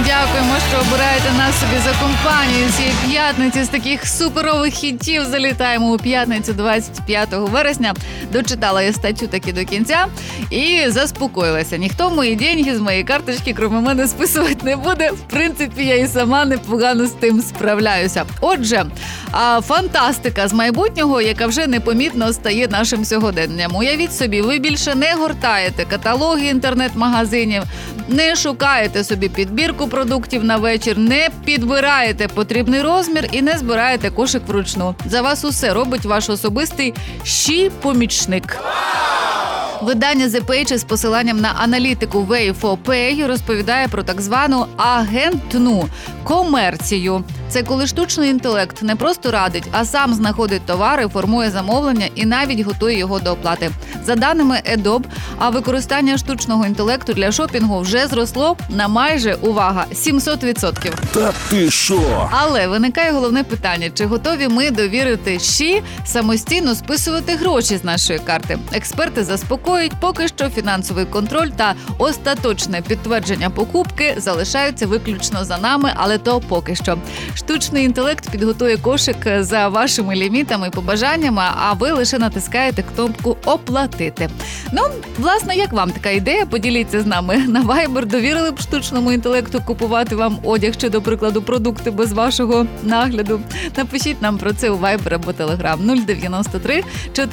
Дякуємо, що обираєте нас собі за компанію цієї п'ятниці з таких суперових хітів. Залітаємо у п'ятницю 25 вересня. Дочитала я статтю таки до кінця і заспокоїлася. Ніхто мої деньги з моєї карточки, крім мене, списувати не буде. В принципі, я і сама непогано з тим справляюся. Отже, фантастика з майбутнього, яка вже непомітно стає нашим сьогоденням. Уявіть собі, ви більше не гортаєте каталоги інтернет-магазинів, не шукаєте собі підбірку продуктів на вечір, не підбираєте потрібний розмір і не збираєте кошик вручну. За вас усе робить ваш особистий щі-помічник. Видання The Page з посиланням на аналітику Way4Pay розповідає про так звану агентну комерцію. Це коли штучний інтелект не просто радить, а сам знаходить товари, формує замовлення і навіть готує його до оплати. За даними Adobe, використання штучного інтелекту для шопінгу вже зросло на майже, увага, 700%. Та ти що? Але виникає головне питання, чи готові ми довірити ЩІ самостійно списувати гроші з нашої карти? Експерти заспокоюють, поки що фінансовий контроль та остаточне підтвердження покупки залишаються виключно за нами, але то поки що. Штучний інтелект підготує кошик за вашими лімітами і побажаннями, а ви лише натискаєте кнопку «Оплатити». Ну, власне, як вам така ідея? Поділіться з нами на Viber. Довірили б штучному інтелекту купувати вам одяг чи, до прикладу, продукти без вашого нагляду? Напишіть нам про це у Viber або Telegram 093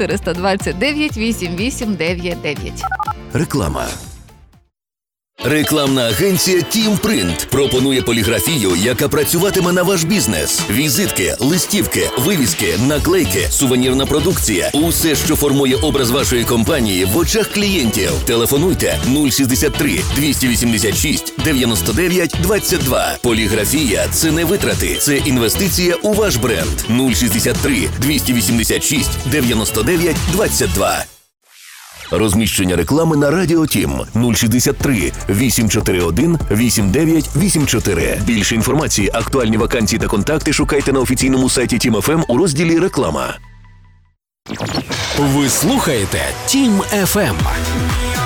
429 8899. Реклама. Рекламна агенція «Тімпринт» пропонує поліграфію, яка працюватиме на ваш бізнес. Візитки, листівки, вивіски, наклейки, сувенірна продукція – усе, що формує образ вашої компанії в очах клієнтів. Телефонуйте 063 286 99 22. Поліграфія – це не витрати, це інвестиція у ваш бренд. 063 286 99 22. Розміщення реклами на Радіо Тім 063 841 8984. Більше інформації, актуальні вакансії та контакти шукайте на офіційному сайті Тім ФМ у розділі «Реклама». Ви слухаєте Тім ФМ.